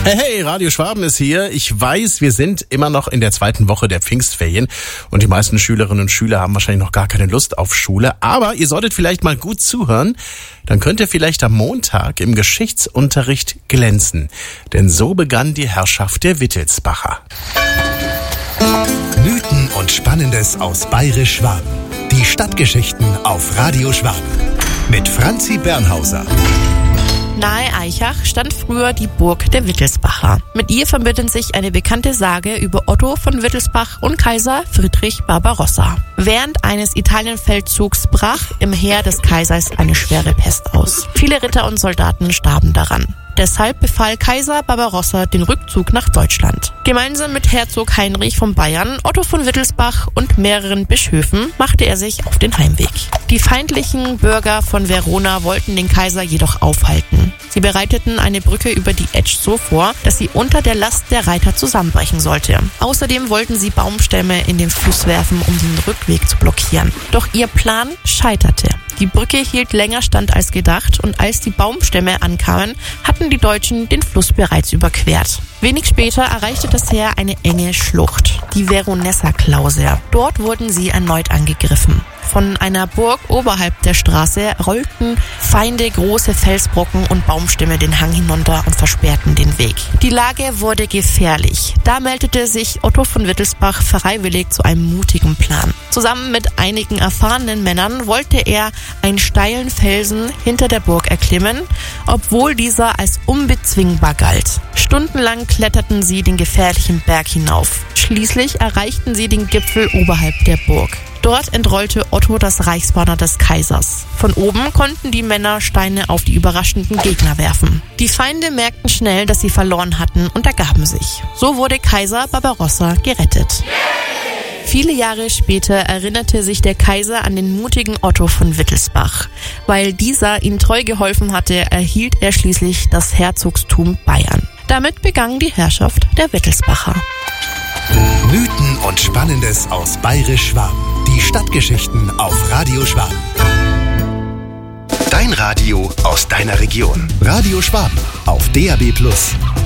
Hey, Radio Schwaben ist hier. Ich weiß, wir sind immer noch in der zweiten Woche der Pfingstferien und die meisten Schülerinnen und Schüler haben wahrscheinlich noch gar keine Lust auf Schule. Aber ihr solltet vielleicht mal gut zuhören, dann könnt ihr vielleicht am Montag im Geschichtsunterricht glänzen. Denn so begann die Herrschaft der Wittelsbacher. Mythen und Spannendes aus Bayerisch-Schwaben. Die Stadtgeschichten auf Radio Schwaben. Mit Franzi Bernhauser. Nahe Aichach stand früher die Burg der Wittelsbacher. Mit ihr verbindet sich eine bekannte Sage über Otto von Wittelsbach und Kaiser Friedrich Barbarossa. Während eines Italienfeldzugs brach im Heer des Kaisers eine schwere Pest aus. Viele Ritter und Soldaten starben daran. Deshalb befahl Kaiser Barbarossa den Rückzug nach Deutschland. Gemeinsam mit Herzog Heinrich von Bayern, Otto von Wittelsbach und mehreren Bischöfen machte er sich auf den Heimweg. Die feindlichen Bürger von Verona wollten den Kaiser jedoch aufhalten. Sie bereiteten eine Brücke über die Etsch so vor, dass sie unter der Last der Reiter zusammenbrechen sollte. Außerdem wollten sie Baumstämme in den Fluss werfen, um den Rückweg zu blockieren. Doch ihr Plan scheiterte. Die Brücke hielt länger stand als gedacht und als die Baumstämme ankamen, hatten die Deutschen den Fluss bereits überquert. Wenig später erreichte das Heer eine enge Schlucht, die Veronessa-Klause. Dort wurden sie erneut angegriffen. Von einer Burg oberhalb der Straße rollten Feinde große Felsbrocken und Baumstämme den Hang hinunter und versperrten den Weg. Die Lage wurde gefährlich. Da meldete sich Otto von Wittelsbach freiwillig zu einem mutigen Plan. Zusammen mit einigen erfahrenen Männern wollte er einen steilen Felsen hinter der Burg erklimmen, obwohl dieser als unbezwingbar galt. Stundenlang kletterten sie den gefährlichen Berg hinauf. Schließlich erreichten sie den Gipfel oberhalb der Burg. Dort entrollte Otto das Reichsbanner des Kaisers. Von oben konnten die Männer Steine auf die überraschenden Gegner werfen. Die Feinde merkten schnell, dass sie verloren hatten und ergaben sich. So wurde Kaiser Barbarossa gerettet. Viele Jahre später erinnerte sich der Kaiser an den mutigen Otto von Wittelsbach. Weil dieser ihm treu geholfen hatte, erhielt er schließlich das Herzogstum Bayern. Damit begann die Herrschaft der Wittelsbacher. Mythen und Spannendes aus Bayerisch-Schwaben. Die Stadtgeschichten auf Radio Schwaben. Dein Radio aus deiner Region. Radio Schwaben auf DAB+.